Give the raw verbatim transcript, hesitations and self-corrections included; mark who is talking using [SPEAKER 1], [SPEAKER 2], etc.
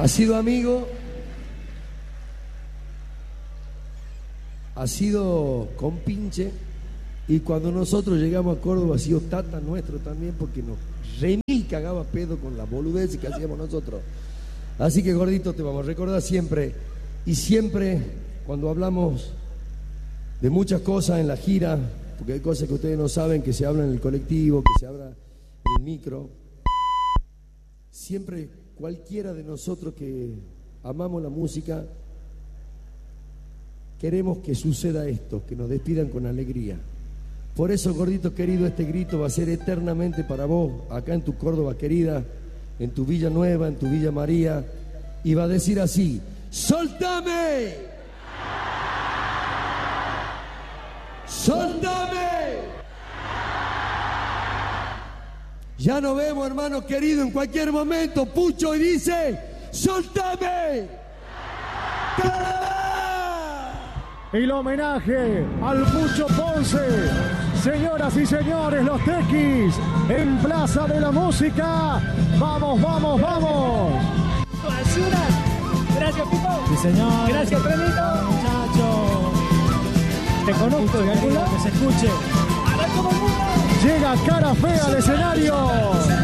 [SPEAKER 1] Ha sido amigo, ha sido compinche, y cuando nosotros llegamos a Córdoba ha sido tata nuestro también, porque nos remil cagaba pedo con la boludez que hacíamos nosotros. Así que, gordito, te vamos a recordar siempre, y siempre cuando hablamos de muchas cosas en la gira, porque hay cosas que ustedes no saben, que se hablan en el colectivo, que se habla en el micro, siempre cualquiera de nosotros que amamos la música, queremos que suceda esto, que nos despidan con alegría. Por eso, gordito querido, este grito va a ser eternamente para vos, acá en tu Córdoba querida, en tu Villa Nueva, en tu Villa María, y va a decir así: ¡soltame! ¡soltame! Ya nos vemos, hermano querido, en cualquier momento. Pucho y dice: ¡soltame!
[SPEAKER 2] El homenaje al Pucho Ponce. Señoras y señores, los Tequis en Plaza de la Música. Vamos, vamos, vamos.
[SPEAKER 3] Basura. Gracias, Pipo.
[SPEAKER 2] Sí, señor.
[SPEAKER 3] Gracias, Trenito.
[SPEAKER 2] Muchacho.
[SPEAKER 3] Te conozco de algún lado.
[SPEAKER 2] Que se escuche.
[SPEAKER 3] A ver, todo el mundo.
[SPEAKER 2] Llega Cara Fea al escenario.